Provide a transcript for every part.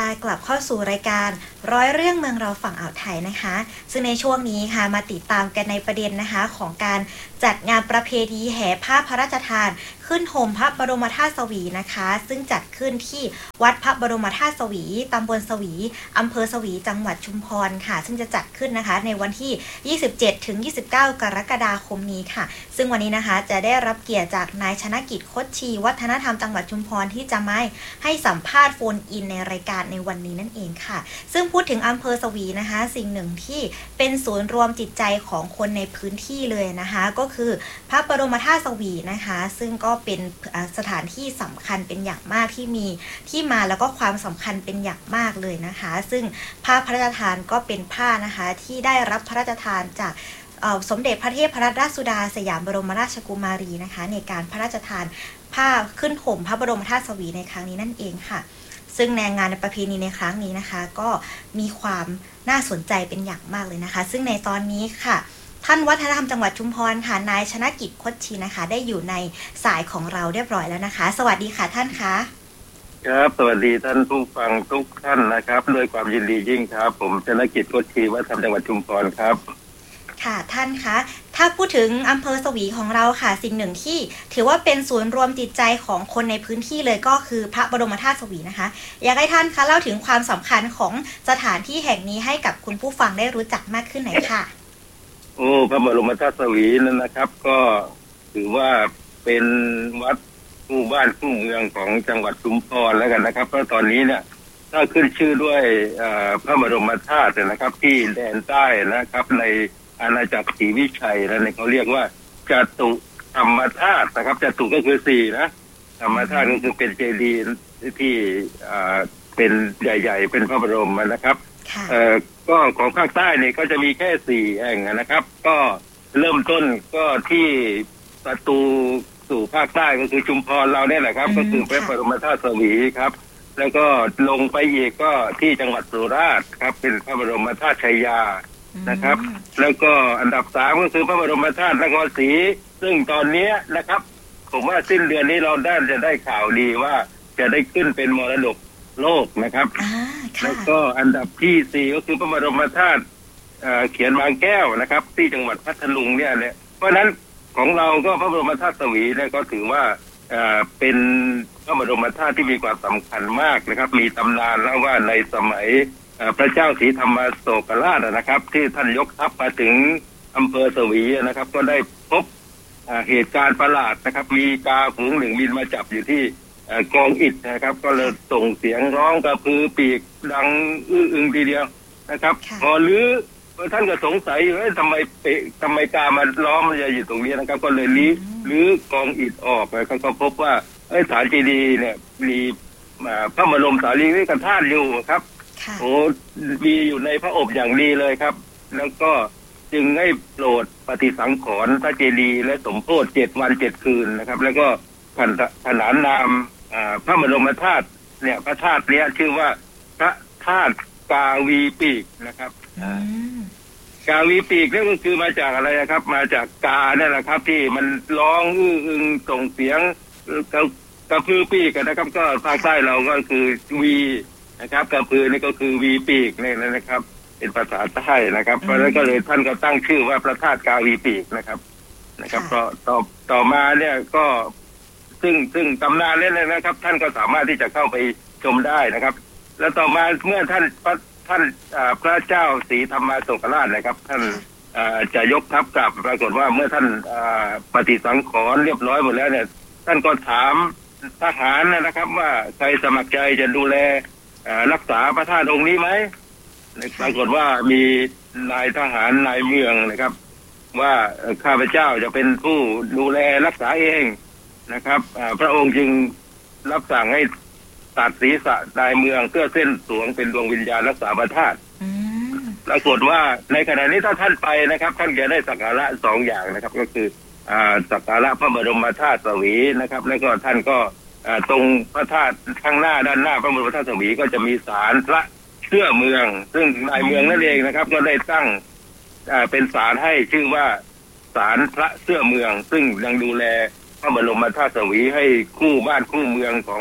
กลับเข้าสู่รายการร้อยเรื่องเมืองเราฝั่งอ่าวไทยนะคะซึ่งในช่วงนี้ค่ะมาติดตามกันในประเด็นนะคะของการจัดงานประเพณีแห่ผ้าพระราชทานขึ้นห่มพระบรมธาตุสวีนะคะซึ่งจัดขึ้นที่วัดพระบรมธาตุสวีตำบลสวีอำเภอสวีจังหวัดชุมพรค่ะซึ่งจะจัดขึ้นนะคะในวันที่ 27 ถึง 29 กรกฎาคมนี้ค่ะซึ่งวันนี้นะคะจะได้รับเกียรติจากนายชนกิจคดชีวัฒนธรรมจังหวัดชุมพรที่จะมาให้สัมภาษณ์โฟนอินในรายการในวันนี้นั่นเองค่ะซึ่งพูดถึงอำเภอสวีนะคะสิ่งหนึ่งที่เป็นศูนย์รวมจิตใจของคนในพื้นที่เลยนะคะก็คือพระบรมธาตุสวีนะคะซึ่งก็เป็นสถานที่สำคัญเป็นอย่างมากที่มีที่มาแล้วก็ความสำคัญเป็นอย่างมากเลยนะคะซึ่งผ้าพระราชทานก็เป็นผ้านะคะที่ได้รับพระราชทานจากสมเด็จพระเทพรัตนราชสุดาสยามบรมราชกุมารีนะคะในการพระราชทานผ้าขึ้นห่มพระบรมธาตุสวีในครั้งนี้นั่นเองค่ะซึ่งในงานประเพณีในครั้งนี้นะคะก็มีความน่าสนใจเป็นอย่างมากเลยนะคะซึ่งในตอนนี้ค่ะท่านวัฒนธรรมจังหวัดชุมพรค่ะนายชนกิจคดชีนะคะได้อยู่ในสายของเราเรียบร้อยแล้วนะคะสวัสดีค่ะท่านคะครับสวัสดีท่านผู้ฟังทุกท่านนะครับด้วยความยินดียิ่งครับผมชนกิจคดชีวัฒนธรรมจังหวัดชุมพรครับค่ะท่านคะถ้าพูดถึงอำเภอสวีของเราค่ะสิ่งหนึ่งที่ถือว่าเป็นศูนย์รวมจิตใจของคนในพื้นที่เลยก็คือพระบรมธาตุสวีนะคะอยากให้ท่านคะเล่าถึงความสำคัญของสถานที่แห่งนี้ให้กับคุณผู้ฟังได้รู้จักมากขึ้นหน่อยค่ะโอ้พระบรมธาตุสวีนั่นนะครับก็ถือว่าเป็นวัดคู่บ้านคู่เมืองของจังหวัดชุมพรแล้วกันนะครับเพราะตอนนี้เนี่ยถ้าขึ้นชื่อด้วยพระบรมธาตุนะครับที่แดนใต้นะครับในอาณาจักรศรีวิชัยนะเขาเรียกว่าจตุธรรมธาตุนะครับจตุก็คือสี่นะธรรมธาตุก็คือเป็นเจดีย์ที่เป็นใหญ่ๆเป็นพระบรมนะครับก็ของภาคใต้เนี่ยก็จะมีแค่สี่แห่งนะครับก็เริ่มต้นก็ที่ประตูสู่ภาคใต้ก็คือชุมพรเราเนี่ยแหละครับก็คือพระบรมธาตุสวีครับแล้วก็ลงไปอีกก็ที่จังหวัดสุราษฎร์ครับเป็นพระบรมธาตุชัยยานะครับแล้วก็อันดับสามก็คือพระบรมธาตุนครศรีซึ่งตอนนี้นะครับผมว่าสิ้นเดือนนี้เราจะได้ข่าวดีว่าจะได้ขึ้นเป็นมรดกโลกนะครับแล้วก็อันดับที่สี่ก็คือพระบรมธาตุเขียนบางแก้วนะครับที่จังหวัดพัทลุงเนี่ยเพราะนั้นของเราก็พระบรมธาตุสวีเนี่ยก็ถือว่าเป็นพระบรมธาตุที่มีความสำคัญมากนะครับมีตำนานแล้วว่าในสมัยพระเจ้าศรีธรรมโศกราชนะครับที่ท่านยกทัพมาถึงอำเภอสวีนะครับก็ได้พบเหตุการณ์ประหลาดนะครับมีกาฝูงหนึ่งบินมาจับอยู่ที่กองอิฐนะครับก็เลยส่งเสียงร้องกระพือปีกดังอื้ออึงทีเดียวนะครับพอลื้อท่านก็สงสัยทำไมกามันล้อมมันจะอยู่ตรงนี้นะครับก็เลยลื้อกองอิฐออกแล้วก็พบว่าฐานเจดีย์เนี่ยมีพระบรมสารีริกธาตุอยู่ครับโอ้มีอยู่ในพระอบอย่างดีเลยครับแล้วก็จึงให้โปรดปฏิสังขรณ์พระเจดีย์และสมโภช7 วัน 7 คืนนะครับแล้วก็ขนานนามพระบรมธาตุเนี่ยพระธาตุเนี้ยชื่อว่าพระธาตุกาวีปีกนะครับกาวีปีกนี่ก็คือมาจากอะไรครับมาจากกาเนี่ยแหละครับที่มันร้องอื้ออึงส่งเสียงกระพือปีกนะครับก็ภาคใต้เราก็คือวีนะครับกระพือนี่ก็คือวีปีกนี่นะครับเป็นภาษาใต้นะครับเพราะฉะนั้นก็เลยท่านก็ตั้งชื่อว่าพระธาตุกาวีปีกนะครับก็ต่อมาเนี่ยก็ซึ่งตำนานเล่นเลยนะครับท่านก็สามารถที่จะเข้าไปชมได้นะครับแล้วต่อมาเมื่อท่านพระเจ้าศรีธรรมโศกราชนะครับท่านจะยกทัพกลับปรากฏว่าเมื่อท่านปฏิสังขรณ์เรียบร้อยหมดแล้วเนี่ยท่านก็ถามทหารนะครับว่าใครสมัครใจจะดูแลรักษาพระธาตุองค์นี้ไหมปรากฏว่ามีนายทหารนายเมืองนะครับว่าข้าพเจ้าจะเป็นผู้ดูแลรักษาเองนะครับพระองค์จึงรับสั่งให้ตัดศีรษะนายเมืองเพื่อเส้นสวงเป็นดวงวิญญาณรักษาพระธาตุปรากฏว่าในขณะนี้ถ้าท่านไปนะครับท่านจะได้สักการะ2 อย่างนะครับก็คือสักการะพระบรมธาตุสวีนะครับแล้วก็ท่านก็ตรงพระธาตุข้างหน้าด้านหน้าพระบรมธาตุสวีก็จะมีศาลพระเชื่อเมืองซึ่งนายเมืองนั่นเองนะครับก็ได้ตั้งเป็นศาลให้ชื่อว่าศาลพระเชื่อเมืองซึ่งยังดูแลพระบรมธาตุสวีให้คู่บ้านคู่เมืองของ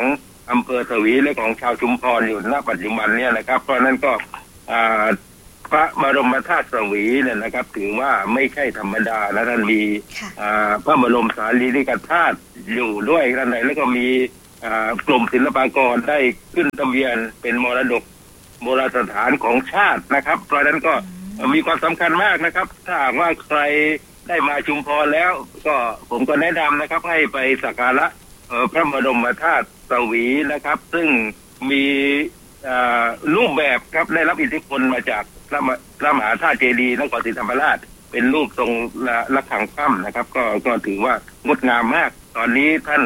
อำเภอสวีและของชาวชุมพรอยู่ณปัจจุบันเนี่ยนะครับเพราะนั้นก็พระบรมธาตุสวีเนี่ยนะครับถือว่าไม่ใช่ธรรมดาและท่านมีพระบรมสารีริกธาตุอยู่ด้วยท่านใดแล้วก็มีกลุ่มศิลปากรได้ขึ้นทะเบียนเป็นมรดกโบราณสถานของชาตินะครับเพราะฉะนั้นก็มีความสำคัญมากนะครับถ้าหากว่าใครได้มาชุมพรแล้วก็ผมก็แนะนำนะครับให้ไปสักการะพระบรมธาตุสวีนะครับซึ่งมีรูปแบบครับได้รับอิทธิพลมาจากพระมหาธาตุเจดีย์นครศรีธรรมราชเป็นรูปทรงระฆังค่ำนะครับก็ถือว่างดงามมากตอนนี้ท่าน